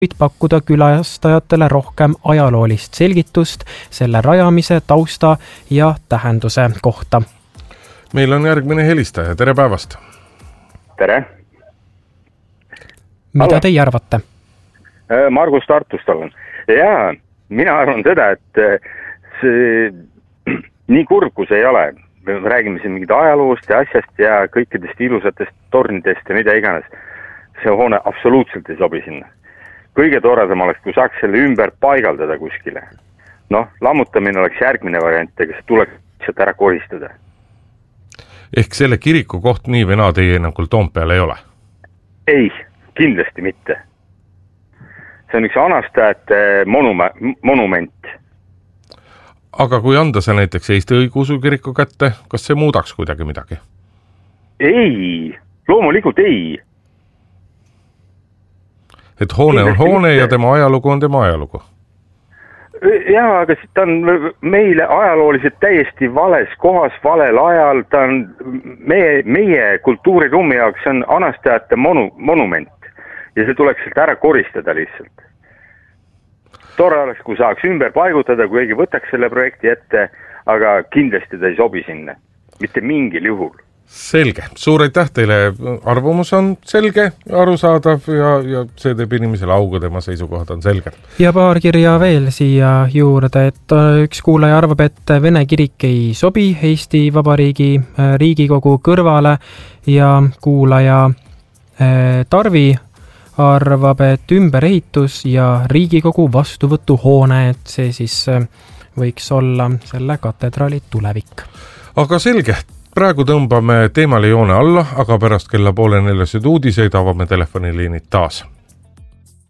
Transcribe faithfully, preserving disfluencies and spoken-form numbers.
pakkuda külastajatele rohkem ajaloolist selgitust selle rajamise tausta ja tähenduse kohta. Meil on järgmine helistaja, tere päevast! Tere! Mida Hallo. teie arvate? Margus Tartust olen. Ja mina arvan seda, et see nii kurb, kui see ei ole. Me räägime siin mingid ajaloost ja asjast ja kõikidest ilusatest tornidest ja mida iganes. See hoone absoluutselt ei sobi sinna. Kõige toredam oleks, kui saaks selle ümber paigaldada kuskile. Noh, lammutamine oleks järgmine variant, aga see tuleks lihtsalt ära koristada. Ehk selle kiriku koht nii või naa teie hinnangul Toompeal ei ole? Ei, kindlasti mitte. See on üks anastajate monuma- monument. Aga kui anda see näiteks Eesti õigeusu kiriku kätte, kas see muudaks kuidagi midagi? Ei, loomulikult ei. Et hoone on hoone ja tema ajalugu on tema ajalugu. Jaa, aga ta on meile ajalooliselt täiesti vales kohas, valel ajal, ta on meie, meie kultuuriruumi jaoks on anastajate monu, monument ja see tuleks sealt ära koristada lihtsalt. Tore oleks, kui saaks ümber paigutada, kui keegi võtaks selle projekti ette, aga kindlasti ta ei sobi sinna, mitte mingil juhul. Selge, suur aitäh teile, arvamus on selge, arusaadav ja, ja see teeb inimesele auga, tema seisukohad on selged. Ja paar kirja veel siia juurde, et üks kuulaja arvab, et Vene kirik ei sobi Eesti Vabariigi Riigikogu kõrvale ja kuulaja Tarvi arvab, et ümberehitus ja Riigikogu vastuvõtuhoone, et see siis võiks olla selle katedraali tulevik. Aga selge, praegu tõmbame teemale joone alla, aga pärast kella poole neljaseid uudiseid avame telefoniliinid taas.